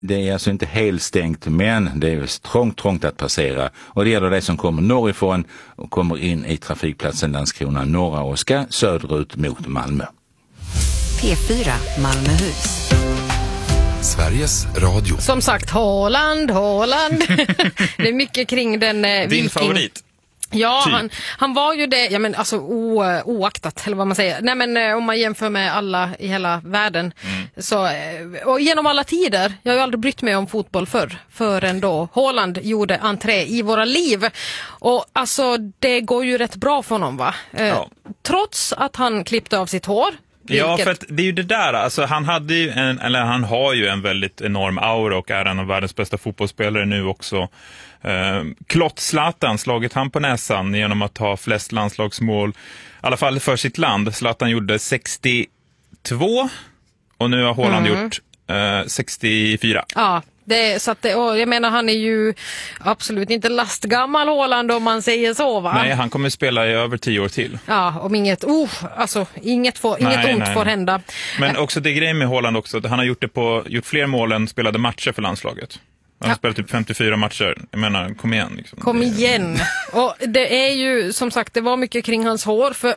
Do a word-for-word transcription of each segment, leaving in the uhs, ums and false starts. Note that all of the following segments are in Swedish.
Det är alltså inte helt stängt, men det är trångt, trångt att passera. Och det gäller det som kommer norrifrån och kommer in i trafikplatsen Landskrona norra och ska söderut mot Malmö. P fyra Malmöhus. Sveriges Radio. Som sagt, Haaland, Haaland. Det är mycket kring den eh, Din Viking. favorit? Ja, typ. han, han var ju det, ja men alltså o, oaktat, eller vad man säger. Nej men eh, om man jämför med alla i hela världen. Mm. Så, eh, och genom alla tider, jag har ju aldrig brytt mig om fotboll förr, förrän då Haaland gjorde entré i våra liv. Och alltså, det går ju rätt bra för honom, va? Eh, Ja. Trots att han klippte av sitt hår. Ja, vilket... för att det är ju det där, alltså han hade ju en, eller han har ju en väldigt enorm aura och är en av världens bästa fotbollsspelare nu också. Eh, Klott Zlatan, slagit han på näsan genom att ha flest landslagsmål, i alla fall för sitt land. Zlatan gjorde sextiotvå och nu har Haaland mm. gjort eh, sextiofyra. Ja. Det, så att det, och jag menar, han är ju absolut inte lastgammal Haaland om man säger så, va? Nej, han kommer spela i över tio år till. Ja, om inget, oh, alltså, inget, får, nej, inget ont nej. får hända. Men också det grejen med Haaland också, han har gjort, det på, gjort fler mål än spelade matcher för landslaget. Han har ja. spelat typ femtiofyra matcher. Jag menar, kom igen. Liksom. Kom igen. Och det är ju, som sagt, det var mycket kring hans hår. För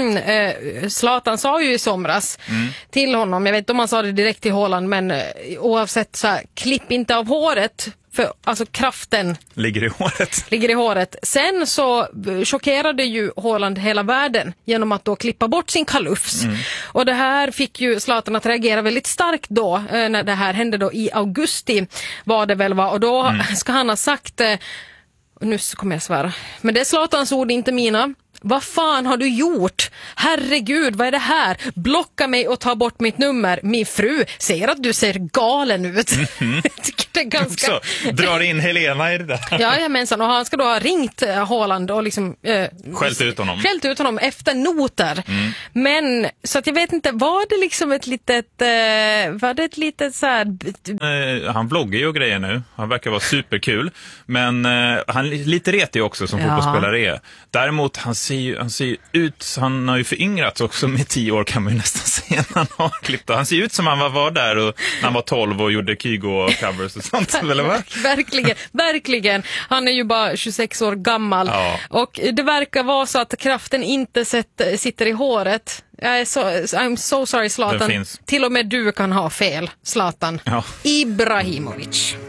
eh, Zlatan sa ju i somras mm. till honom, jag vet inte om han sa det direkt till Haaland, men eh, oavsett så här, klipp inte av håret. För alltså kraften ligger i håret. Ligger i håret. Sen så chockerade ju Haaland hela världen genom att då klippa bort sin kalufs. Mm. Och det här fick ju Zlatan att reagera väldigt starkt då, när det här hände då i augusti var det väl, va? Och då mm. ska han ha sagt, nu kommer jag svära, men det är Zlatans ord, inte mina. Vad fan har du gjort? Herregud, vad är det här? Blocka mig och ta bort mitt nummer. Min fru säger att du ser galen ut. Mm-hmm. Jag tycker det är ganska... Så, drar in Helena i det där. Ja, men och han ska då ha ringt Haaland och liksom... Eh, skällt ut honom. Skällt ut honom efter noter. Mm. Men, så att jag vet inte, var det liksom ett litet... Eh, var det ett litet så här... Eh, han vloggar ju grejer nu. Han verkar vara superkul. Men eh, han är lite retig också som ja. fotbollsspelare är. Däremot, han ser ju, han ser ju ut, han har ju föryngrats också med tio år kan man ju nästan se när han har klippt. Han ser ut som han var, var där och, när han var tolv och gjorde Kygo-covers och sånt. Eller vad? Verkligen, verkligen. Han är ju bara tjugosex år gammal. Ja. Och det verkar vara så att kraften inte sätter, sitter i håret. Jag är så, I'm so sorry, Zlatan. Till och med du kan ha fel, Zlatan. Ja. Ibrahimovic.